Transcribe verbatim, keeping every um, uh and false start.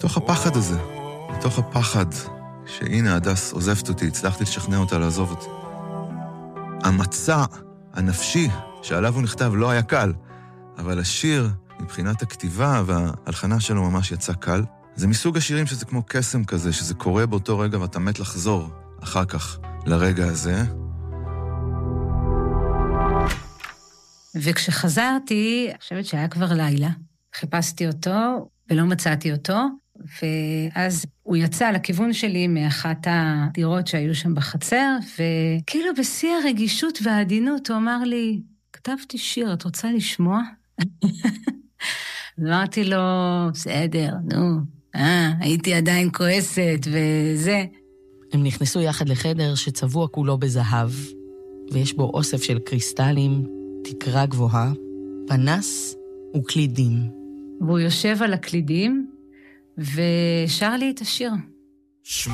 מתוך הפחד הזה, מתוך הפחד שהנה הדס עוזבת אותי, הצלחתי לשכנע אותה לעזוב אותי. המצע הנפשי שעליו הוא נכתב לא היה קל, אבל השיר מבחינת הכתיבה וההלחנה שלו ממש יצא קל. זה מסוג השירים שזה כמו קסם כזה, שזה קורה באותו רגע ואתה מת לחזור אחר כך לרגע הזה. וכשחזרתי, אני חושבת שהיה כבר לילה, חיפשתי אותו ולא מצאתי אותו, ואז הוא יצא לכיוון שלי מאחת הדירות שהיו שם בחצר, וכאילו בשיא הרגישות והעדינות הוא אמר לי, כתבתי שיר, את רוצה לשמוע? אמרתי לו, בסדר, נו, אה, הייתי עדיין כועסת וזה. הם נכנסו יחד לחדר שצבוע כולו בזהב, ויש בו אוסף של קריסטלים, תקרה גבוהה, פנס וקלידים. והוא יושב על הקלידים, ושר לי את השיר.